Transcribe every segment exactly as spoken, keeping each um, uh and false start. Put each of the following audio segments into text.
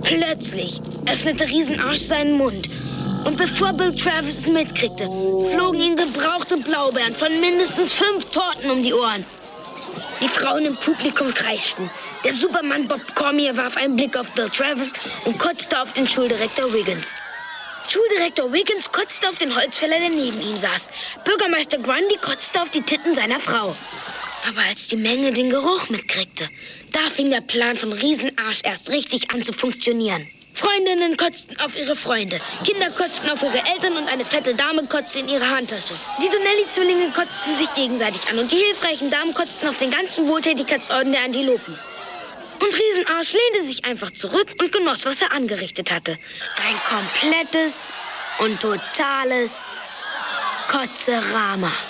Plötzlich öffnete Riesenarsch seinen Mund. Und bevor Bill Travis es mitkriegte, flogen ihm gebrauchte Blaubeeren von mindestens fünf Torten um die Ohren. Die Frauen im Publikum kreischten. Der Supermann Bob Cormier warf einen Blick auf Bill Travis und kotzte auf den Schuldirektor Wiggins. Schuldirektor Wiggins kotzte auf den Holzfäller, der neben ihm saß. Bürgermeister Grundy kotzte auf die Titten seiner Frau. Aber als die Menge den Geruch mitkriegte, da fing der Plan von Riesenarsch erst richtig an zu funktionieren. Freundinnen kotzten auf ihre Freunde, Kinder kotzten auf ihre Eltern und eine fette Dame kotzte in ihre Handtasche. Die Donnelly-Zwillinge kotzten sich gegenseitig an und die hilfreichen Damen kotzten auf den ganzen Wohltätigkeitsorden der Antilopen. Und Riesenarsch lehnte sich einfach zurück und genoss, was er angerichtet hatte. Ein komplettes und totales Kotzerama.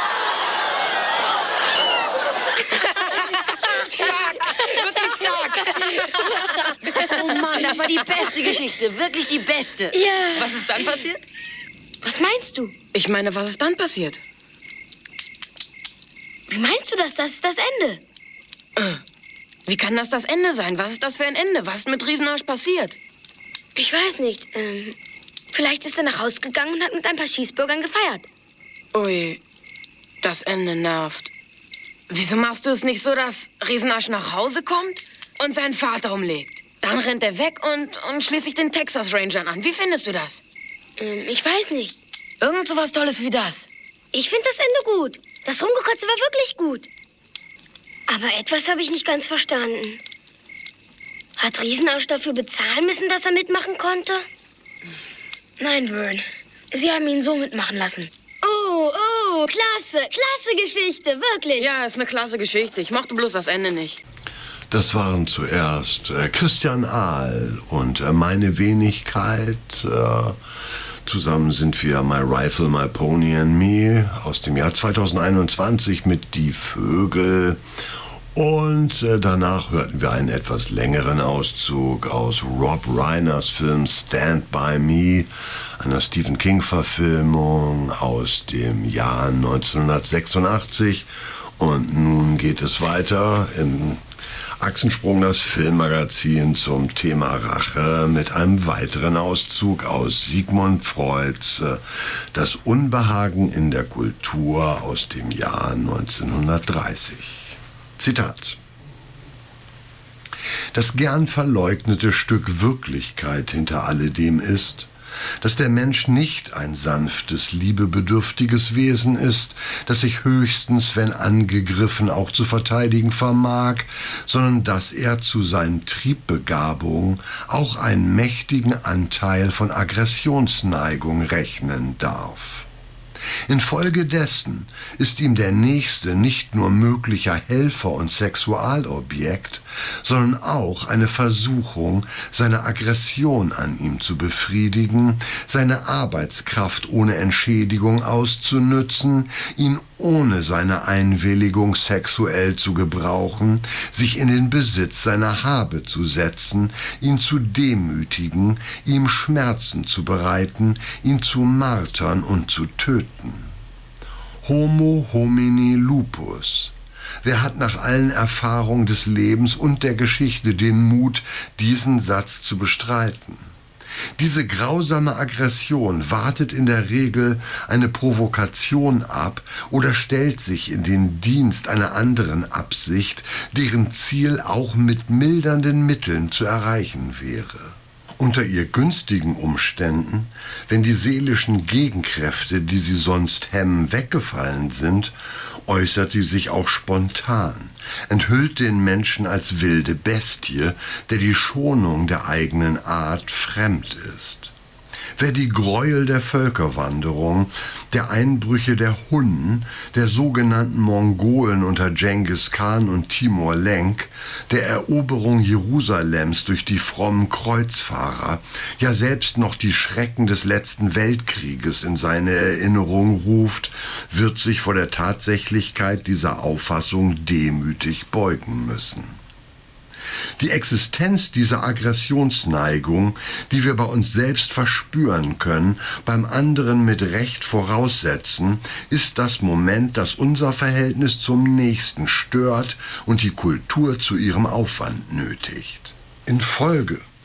Stark, wirklich stark. Oh Mann, das war die beste Geschichte, wirklich die beste. Ja. Was ist dann passiert? Was meinst du? Ich meine, was ist dann passiert? Wie meinst du das? Das ist das Ende. Äh, wie kann das das Ende sein? Was ist das für ein Ende? Was ist mit Riesenarsch passiert? Ich weiß nicht. Ähm, vielleicht ist er nach Hause gegangen und hat mit ein paar Cheeseburgern gefeiert. Ui, das Ende nervt. Wieso machst du es nicht so, dass Riesenarsch nach Hause kommt und seinen Vater umlegt? Dann rennt er weg und, und schließlich den Texas Rangern an. Wie findest du das? Ähm, ich weiß nicht. Irgend so was Tolles wie das. Ich finde das Ende gut. Das Rumgekotze war wirklich gut. Aber etwas habe ich nicht ganz verstanden. Hat Riesenarsch dafür bezahlen müssen, dass er mitmachen konnte? Nein, Vern. Sie haben ihn so mitmachen lassen. Oh, oh, klasse, klasse Geschichte, wirklich. Ja, ist eine klasse Geschichte. Ich mochte bloß das Ende nicht. Das waren zuerst äh, Christian Ahl und äh, meine Wenigkeit. Äh, zusammen sind wir My Rifle, My Pony and Me aus dem Jahr zweitausendeinundzwanzig mit Die Vögel. Und äh, danach hörten wir einen etwas längeren Auszug aus Rob Reiners Film Stand By Me, einer Stephen King-Verfilmung aus dem Jahr neunzehnhundertsechsundachtzig. Und nun geht es weiter im Achsensprung, das Filmmagazin, zum Thema Rache mit einem weiteren Auszug aus Sigmund Freuds äh, Das Unbehagen in der Kultur aus dem Jahr neunzehnhundertdreißig. Zitat: Das gern verleugnete Stück Wirklichkeit hinter alledem ist, dass der Mensch nicht ein sanftes, liebebedürftiges Wesen ist, das sich höchstens, wenn angegriffen, auch zu verteidigen vermag, sondern dass er zu seinen Triebbegabungen auch einen mächtigen Anteil von Aggressionsneigung rechnen darf. Infolgedessen ist ihm der Nächste nicht nur möglicher Helfer und Sexualobjekt, sondern auch eine Versuchung, seine Aggression an ihm zu befriedigen, seine Arbeitskraft ohne Entschädigung auszunützen, ihn ohne seine Einwilligung sexuell zu gebrauchen, sich in den Besitz seiner Habe zu setzen, ihn zu demütigen, ihm Schmerzen zu bereiten, ihn zu martern und zu töten. Homo homini lupus. Wer hat nach allen Erfahrungen des Lebens und der Geschichte den Mut, diesen Satz zu bestreiten? Diese grausame Aggression wartet in der Regel eine Provokation ab oder stellt sich in den Dienst einer anderen Absicht, deren Ziel auch mit mildernden Mitteln zu erreichen wäre. Unter ihr günstigen Umständen, wenn die seelischen Gegenkräfte, die sie sonst hemmen, weggefallen sind, äußert sie sich auch spontan, enthüllt den Menschen als wilde Bestie, der die Schonung der eigenen Art fremd ist. Wer die Gräuel der Völkerwanderung, der Einbrüche der Hunnen, der sogenannten Mongolen unter Genghis Khan und Timur Lenk, der Eroberung Jerusalems durch die frommen Kreuzfahrer, ja selbst noch die Schrecken des letzten Weltkrieges in seine Erinnerung ruft, wird sich vor der Tatsächlichkeit dieser Auffassung demütig beugen müssen. Die Existenz dieser Aggressionsneigung, die wir bei uns selbst verspüren können, beim anderen mit Recht voraussetzen, ist das Moment, das unser Verhältnis zum Nächsten stört und die Kultur zu ihrem Aufwand nötigt. Infolge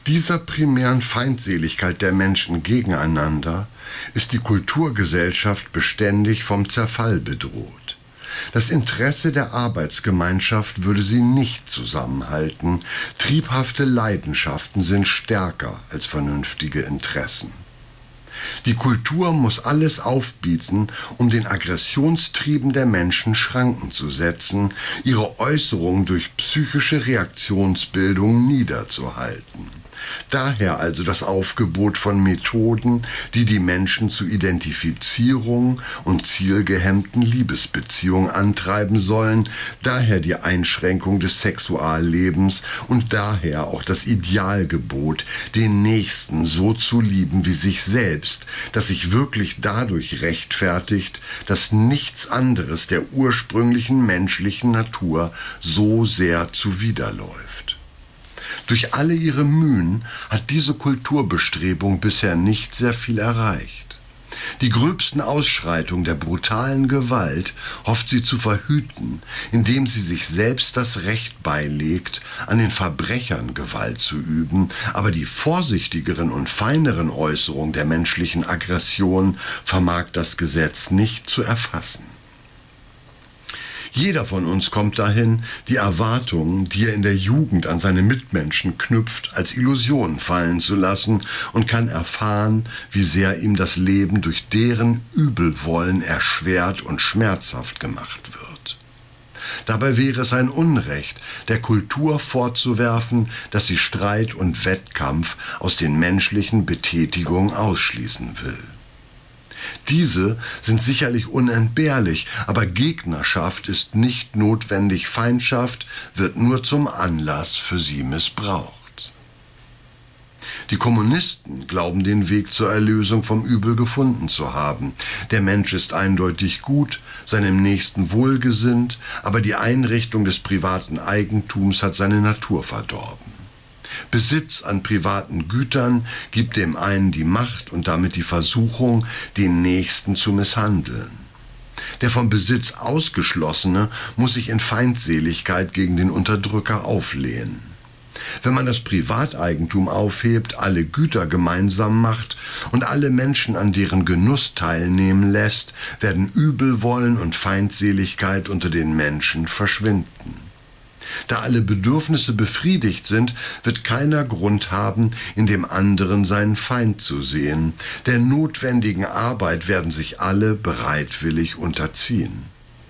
Dieser primären Feindseligkeit der Menschen gegeneinander ist die Kulturgesellschaft beständig vom Zerfall bedroht. Das Interesse der Arbeitsgemeinschaft würde sie nicht zusammenhalten. Triebhafte Leidenschaften sind stärker als vernünftige Interessen. Die Kultur muss alles aufbieten, um den Aggressionstrieben der Menschen Schranken zu setzen, ihre Äußerungen durch psychische Reaktionsbildung niederzuhalten. Daher also das Aufgebot von Methoden, die die Menschen zu Identifizierung und zielgehemmten Liebesbeziehungen antreiben sollen, daher die Einschränkung des Sexuallebens und daher auch das Idealgebot, den Nächsten so zu lieben wie sich selbst, das sich wirklich dadurch rechtfertigt, dass nichts anderes der ursprünglichen menschlichen Natur so sehr zuwiderläuft. Durch alle ihre Mühen hat diese Kulturbestrebung bisher nicht sehr viel erreicht. Die gröbsten Ausschreitungen der brutalen Gewalt hofft sie zu verhüten, indem sie sich selbst das Recht beilegt, an den Verbrechern Gewalt zu üben, aber die vorsichtigeren und feineren Äußerungen der menschlichen Aggression vermag das Gesetz nicht zu erfassen. Jeder von uns kommt dahin, die Erwartungen, die er in der Jugend an seine Mitmenschen knüpft, als Illusionen fallen zu lassen und kann erfahren, wie sehr ihm das Leben durch deren Übelwollen erschwert und schmerzhaft gemacht wird. Dabei wäre es ein Unrecht, der Kultur vorzuwerfen, dass sie Streit und Wettkampf aus den menschlichen Betätigungen ausschließen will. Diese sind sicherlich unentbehrlich, aber Gegnerschaft ist nicht notwendig Feindschaft, wird nur zum Anlass für sie missbraucht. Die Kommunisten glauben, den Weg zur Erlösung vom Übel gefunden zu haben. Der Mensch ist eindeutig gut, seinem Nächsten wohlgesinnt, aber die Einrichtung des privaten Eigentums hat seine Natur verdorben. Besitz an privaten Gütern gibt dem einen die Macht und damit die Versuchung, den Nächsten zu misshandeln. Der vom Besitz Ausgeschlossene muss sich in Feindseligkeit gegen den Unterdrücker auflehnen. Wenn man das Privateigentum aufhebt, alle Güter gemeinsam macht und alle Menschen an deren Genuss teilnehmen lässt, werden Übelwollen und Feindseligkeit unter den Menschen verschwinden. Da alle Bedürfnisse befriedigt sind, wird keiner Grund haben, in dem anderen seinen Feind zu sehen. Der notwendigen Arbeit werden sich alle bereitwillig unterziehen.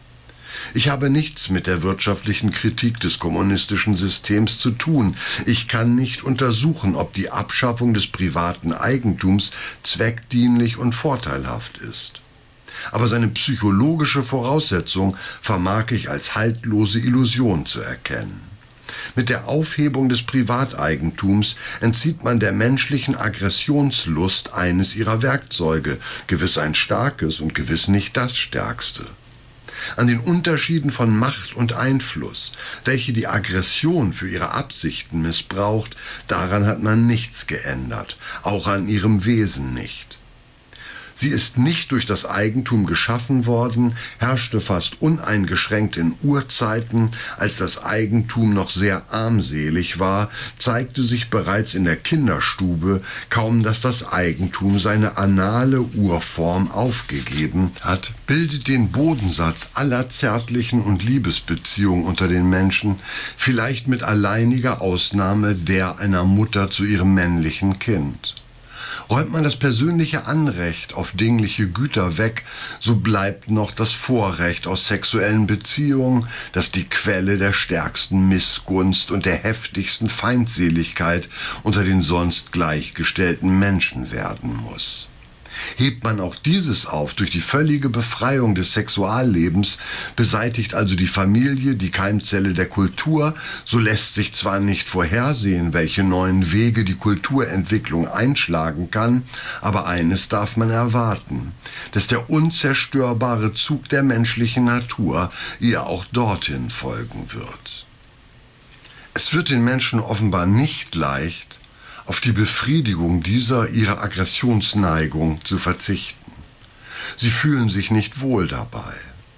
Ich habe nichts mit der wirtschaftlichen Kritik des kommunistischen Systems zu tun. Ich kann nicht untersuchen, ob die Abschaffung des privaten Eigentums zweckdienlich und vorteilhaft ist. Aber seine psychologische Voraussetzung vermag ich als haltlose Illusion zu erkennen. Mit der Aufhebung des Privateigentums entzieht man der menschlichen Aggressionslust eines ihrer Werkzeuge, gewiss ein starkes und gewiss nicht das stärkste. An den Unterschieden von Macht und Einfluss, welche die Aggression für ihre Absichten missbraucht, daran hat man nichts geändert, auch an ihrem Wesen nicht. Sie ist nicht durch das Eigentum geschaffen worden, herrschte fast uneingeschränkt in Urzeiten, als das Eigentum noch sehr armselig war, zeigte sich bereits in der Kinderstube, kaum dass das Eigentum seine anale Urform aufgegeben hat, bildet den Bodensatz aller zärtlichen und Liebesbeziehungen unter den Menschen, vielleicht mit alleiniger Ausnahme der einer Mutter zu ihrem männlichen Kind. Räumt man das persönliche Anrecht auf dingliche Güter weg, so bleibt noch das Vorrecht aus sexuellen Beziehungen, das die Quelle der stärksten Missgunst und der heftigsten Feindseligkeit unter den sonst gleichgestellten Menschen werden muss. Hebt man auch dieses auf durch die völlige Befreiung des Sexuallebens, beseitigt also die Familie die Keimzelle der Kultur, so lässt sich zwar nicht vorhersehen, welche neuen Wege die Kulturentwicklung einschlagen kann, aber eines darf man erwarten, dass der unzerstörbare Zug der menschlichen Natur ihr auch dorthin folgen wird. Es wird den Menschen offenbar nicht leicht, auf die Befriedigung dieser ihrer Aggressionsneigung zu verzichten. Sie fühlen sich nicht wohl dabei.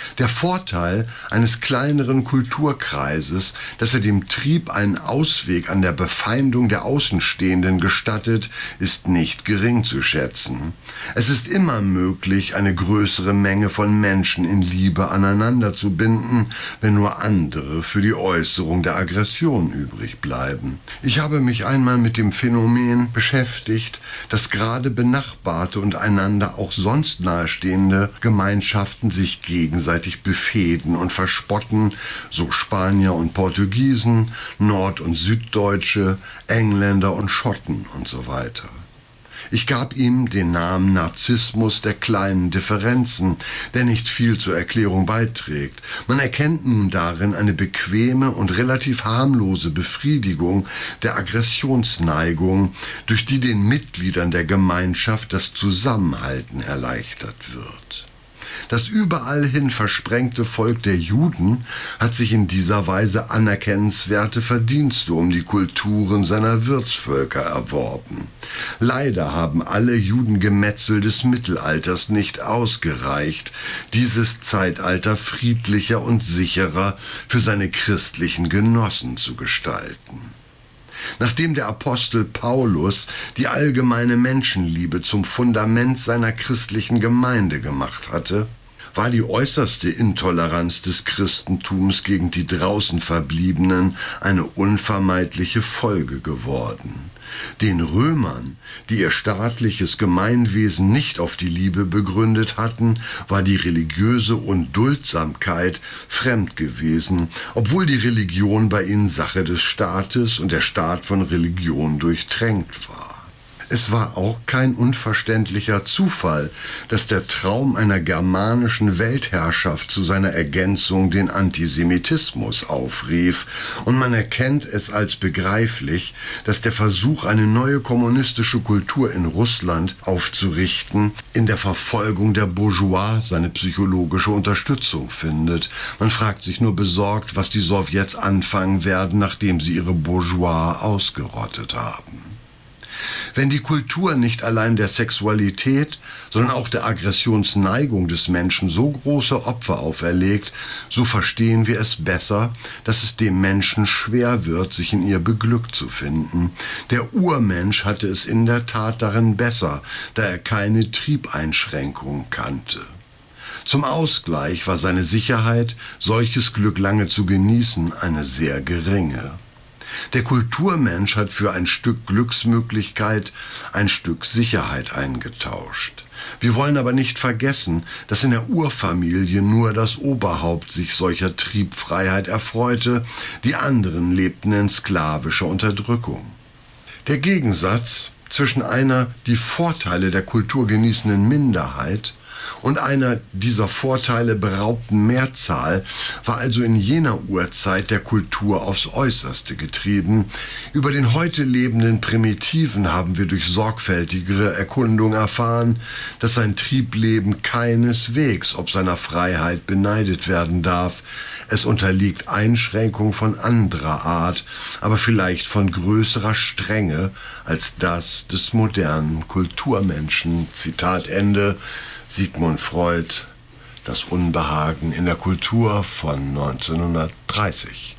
Der Vorteil eines kleineren Kulturkreises, dass er dem Trieb einen Ausweg an der Befeindung der Außenstehenden gestattet, ist nicht gering zu schätzen. Es ist immer möglich, eine größere Menge von Menschen in Liebe aneinander zu binden, wenn nur andere für die Äußerung der Aggression übrig bleiben. Ich habe mich einmal mit dem Phänomen beschäftigt, dass gerade benachbarte und einander auch sonst nahestehende Gemeinschaften sich gegenseitig befehden und verspotten, so Spanier und Portugiesen, Nord- und Süddeutsche, Engländer und Schotten und so weiter. Ich gab ihm den Namen Narzissmus der kleinen Differenzen, der nicht viel zur Erklärung beiträgt. Man erkennt nun darin eine bequeme und relativ harmlose Befriedigung der Aggressionsneigung, durch die den Mitgliedern der Gemeinschaft das Zusammenhalten erleichtert wird. Das überall hin versprengte Volk der Juden hat sich in dieser Weise anerkennenswerte Verdienste um die Kulturen seiner Wirtsvölker erworben. Leider haben alle Judengemetzel des Mittelalters nicht ausgereicht, dieses Zeitalter friedlicher und sicherer für seine christlichen Genossen zu gestalten. Nachdem der Apostel Paulus die allgemeine Menschenliebe zum Fundament seiner christlichen Gemeinde gemacht hatte, war die äußerste Intoleranz des Christentums gegen die draußen Verbliebenen eine unvermeidliche Folge geworden. Den Römern, die ihr staatliches Gemeinwesen nicht auf die Liebe begründet hatten, war die religiöse Unduldsamkeit fremd gewesen, obwohl die Religion bei ihnen Sache des Staates und der Staat von Religion durchtränkt war. Es war auch kein unverständlicher Zufall, dass der Traum einer germanischen Weltherrschaft zu seiner Ergänzung den Antisemitismus aufrief, und man erkennt es als begreiflich, dass der Versuch, eine neue kommunistische Kultur in Russland aufzurichten, in der Verfolgung der Bourgeois seine psychologische Unterstützung findet. Man fragt sich nur besorgt, was die Sowjets anfangen werden, nachdem sie ihre Bourgeois ausgerottet haben. Wenn die Kultur nicht allein der Sexualität, sondern auch der Aggressionsneigung des Menschen so große Opfer auferlegt, so verstehen wir es besser, dass es dem Menschen schwer wird, sich in ihr beglückt zu finden. Der Urmensch hatte es in der Tat darin besser, da er keine Triebeinschränkung kannte. Zum Ausgleich war seine Sicherheit, solches Glück lange zu genießen, eine sehr geringe. Der Kulturmensch hat für ein Stück Glücksmöglichkeit ein Stück Sicherheit eingetauscht. Wir wollen aber nicht vergessen, dass in der Urfamilie nur das Oberhaupt sich solcher Triebfreiheit erfreute, die anderen lebten in sklavischer Unterdrückung. Der Gegensatz zwischen einer die Vorteile der Kultur genießenden Minderheit und einer dieser Vorteile beraubten Mehrzahl war also in jener Urzeit der Kultur aufs Äußerste getrieben. Über den heute lebenden Primitiven haben wir durch sorgfältigere Erkundung erfahren, dass sein Triebleben keineswegs ob seiner Freiheit beneidet werden darf. Es unterliegt Einschränkungen von anderer Art, aber vielleicht von größerer Strenge als das des modernen Kulturmenschen. Zitat Ende. Sigmund Freud, Das Unbehagen in der Kultur von neunzehnhundertdreißig.